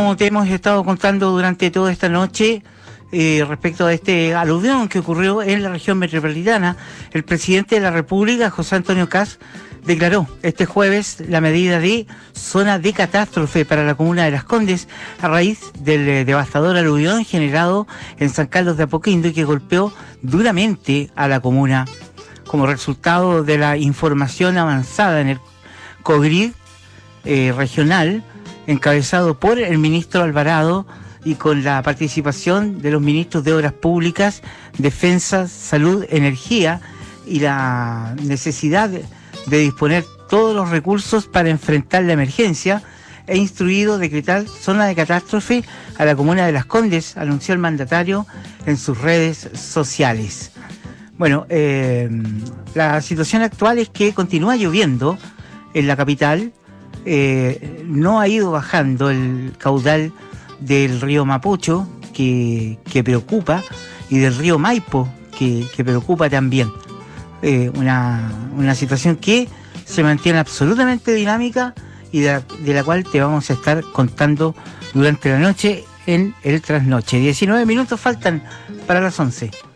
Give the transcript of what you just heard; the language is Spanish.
como te hemos estado contando durante toda esta noche, respecto a este aluvión que ocurrió en la región metropolitana, el presidente de la República, José Antonio Kast, declaró este jueves la medida de zona de catástrofe para la comuna de Las Condes a raíz del devastador aluvión generado en San Carlos de Apoquindo y que golpeó duramente a la comuna. Como resultado de la información avanzada en el COGRID regional, encabezado por el ministro Alvarado y con la participación de los ministros de Obras Públicas, Defensa, Salud, Energía y la necesidad de disponer todos los recursos para enfrentar la emergencia, he instruido decretar zona de catástrofe a la comuna de Las Condes, anunció el mandatario en sus redes sociales. Bueno, la situación actual es que continúa lloviendo en la capital, no ha ido bajando el caudal del río Mapocho, que preocupa, y del río Maipo, que preocupa también. Una situación que se mantiene absolutamente dinámica y de la cual te vamos a estar contando durante la noche en el trasnoche. 19 minutos faltan para las 11.